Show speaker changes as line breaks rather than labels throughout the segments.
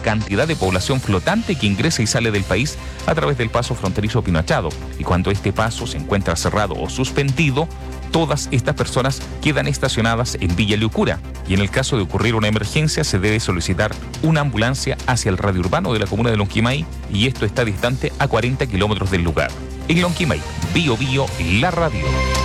cantidad de población flotante que ingresa y sale del país a través del paso fronterizo Pino Achado. Y cuando este paso se encuentra cerrado o suspendido, todas estas personas quedan estacionadas en Villa Liucura. Y en el caso de ocurrir una emergencia, se debe solicitar una ambulancia hacia el radio urbano de la comuna de Lonquimay, y esto está distante a 40 kilómetros del lugar. En Lonquimay, Bio Bio, la radio.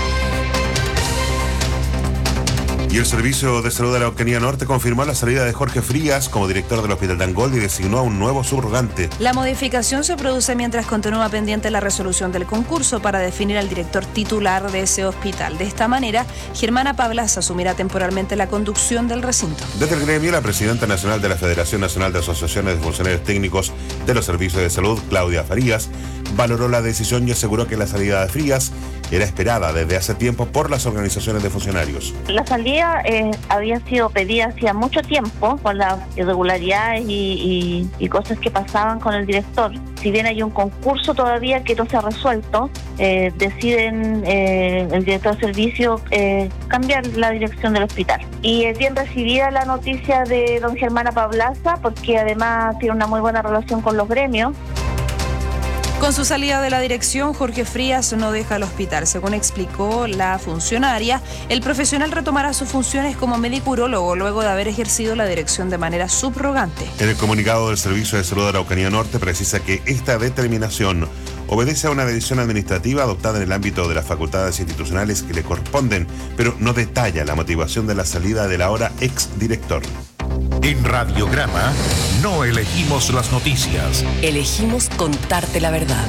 Y el Servicio de Salud de la Araucanía Norte confirmó la salida de Jorge Frías como director del Hospital de Angol y designó a un nuevo subrogante.
La modificación se produce mientras continúa pendiente la resolución del concurso para definir al director titular de ese hospital. De esta manera, Germana Pablas asumirá temporalmente la conducción del recinto.
Desde el gremio, la presidenta nacional de la Federación Nacional de Asociaciones de Funcionarios Técnicos de los Servicios de Salud, Claudia Farías, valoró la decisión y aseguró que la salida de Frías era esperada desde hace tiempo por las organizaciones de funcionarios.
La salida había sido pedida hacía mucho tiempo por las irregularidades y cosas que pasaban con el director. Si bien hay un concurso todavía que no se ha resuelto, deciden el director de servicio cambiar la dirección del hospital. Y es bien recibida la noticia de don Germana Pablaza, porque además tiene una muy buena relación con los gremios.
Con su salida de la dirección, Jorge Frías no deja el hospital. Según explicó la funcionaria, el profesional retomará sus funciones como médico urólogo luego de haber ejercido la dirección de manera subrogante.
En el comunicado del Servicio de Salud de Araucanía Norte precisa que esta determinación obedece a una decisión administrativa adoptada en el ámbito de las facultades institucionales que le corresponden, pero no detalla la motivación de la salida del ahora exdirector.
En Radiograma no elegimos las noticias.
Elegimos contarte la verdad.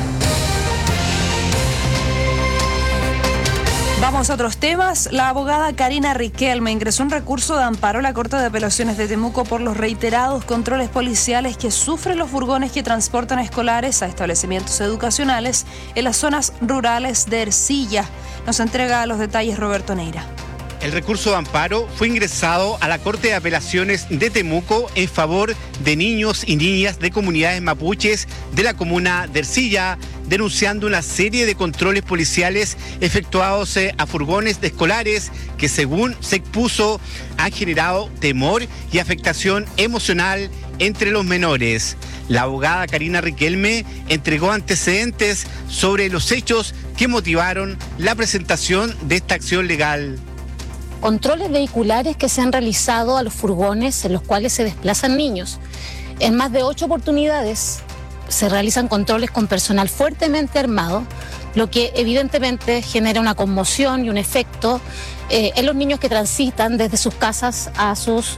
Vamos a otros temas. La abogada Karina Riquelme ingresó un recurso de amparo a la Corte de Apelaciones de Temuco por los reiterados controles policiales que sufren los furgones que transportan escolares a establecimientos educacionales en las zonas rurales de Ercilla. Nos entrega los detalles Roberto Neira.
El recurso de amparo fue ingresado a la Corte de Apelaciones de Temuco en favor de niños y niñas de comunidades mapuches de la comuna de Ercilla, denunciando una serie de controles policiales efectuados a furgones de escolares que, según se expuso, han generado temor y afectación emocional entre los menores. La abogada Karina Riquelme entregó antecedentes sobre los hechos que motivaron la presentación de esta acción legal.
Controles vehiculares que se han realizado a los furgones en los cuales se desplazan niños. En más de 8 oportunidades se realizan controles con personal fuertemente armado, lo que evidentemente genera una conmoción y un efecto en los niños que transitan desde sus casas a sus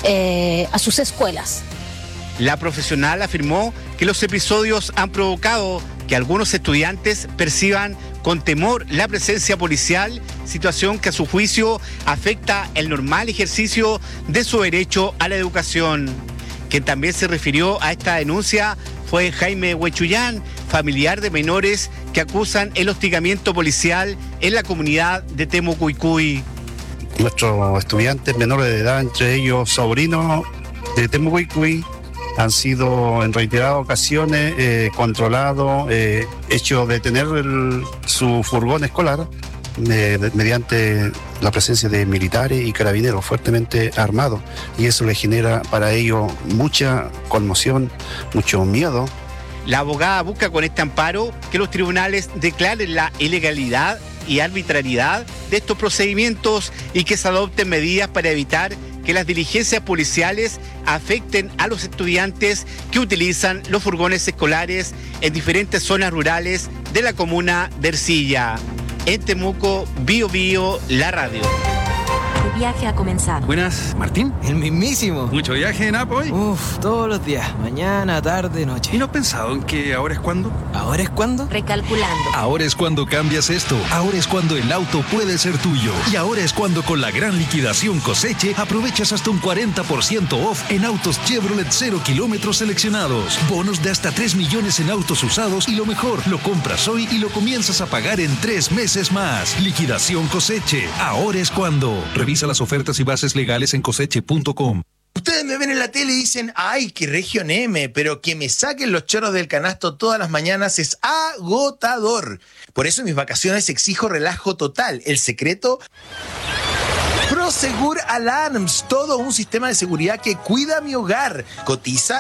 escuelas.
La profesional afirmó que los episodios han provocado que algunos estudiantes perciban con temor la presencia policial, situación que a su juicio afecta el normal ejercicio de su derecho a la educación. Quien también se refirió a esta denuncia fue Jaime Huechuyán, familiar de menores que acusan el hostigamiento policial en la comunidad de Temucuicui.
Nuestros estudiantes menores de edad, entre ellos sobrinos de Temucuicui, han sido en reiteradas ocasiones controlados, hecho detener su furgón escolar mediante la presencia de militares y carabineros fuertemente armados, y eso le genera para ellos mucha conmoción, mucho miedo.
La abogada busca con este amparo que los tribunales declaren la ilegalidad y arbitrariedad de estos procedimientos y que se adopten medidas para evitar que las diligencias policiales afecten a los estudiantes que utilizan los furgones escolares en diferentes zonas rurales de la comuna de Ercilla. En Temuco, Bio Bio, la radio.
Tu viaje ha comenzado.
Buenas, ¿Martín?
El mismísimo.
¿Mucho viaje en Apo hoy?
Uf, todos los días. Mañana, tarde, noche.
¿Y no has pensado en que ahora es cuando?
¿Ahora es cuando?
Recalculando.
Ahora es cuando cambias esto. Ahora es cuando el auto puede ser tuyo. Y ahora es cuando con la gran liquidación Coseche aprovechas hasta un 40% off en autos Chevrolet 0 kilómetros seleccionados. Bonos de hasta 3 millones en autos usados y lo mejor, lo compras hoy y lo comienzas a pagar en 3 meses más. Liquidación Coseche. Ahora es cuando. Revisa las ofertas y bases legales en coseche.com.
Ustedes me ven en la tele y dicen, ¡ay, qué región M! Pero que me saquen los chorros del canasto todas las mañanas es agotador. Por eso en mis vacaciones exijo relajo total. El secreto... Prosegur Alarms, todo un sistema de seguridad que cuida mi hogar. Cotiza